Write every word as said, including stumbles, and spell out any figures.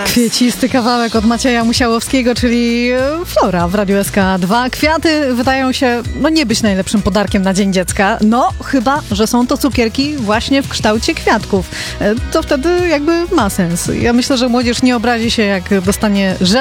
Kwiecisty kawałek od Macieja Musiałowskiego, czyli Flora w Radiu S K dwa. Kwiaty wydają się, no nie być najlepszym podarkiem na Dzień Dziecka. No, chyba że są to cukierki właśnie w kształcie kwiatków. To wtedy jakby ma sens. Ja myślę, że młodzież nie obrazi się, jak dostanie żel